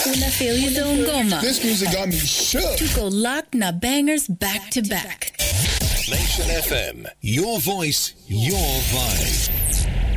Unafiliza ngoma. This music got me shook. Tuko locked na bangers back to back. Nation FM, your voice, your vibe.